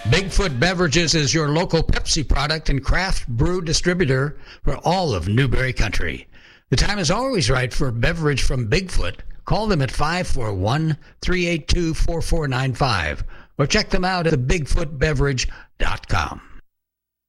Bigfoot Beverages is your local Pepsi product and craft brew distributor for all of Newberry Country. The time is always right for a beverage from Bigfoot. Call them at 541-382-4495 or check them out at thebigfootbeverage.com.